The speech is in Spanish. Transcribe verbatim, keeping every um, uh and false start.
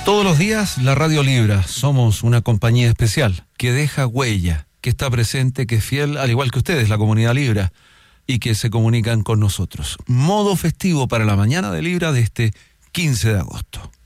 Todos los días la Radio Libra. Somos una compañía especial que deja huella, que está presente, que es fiel, al igual que ustedes, la comunidad Libra, y que se comunican con nosotros. Modo festivo para la mañana de Libra de este quince de agosto.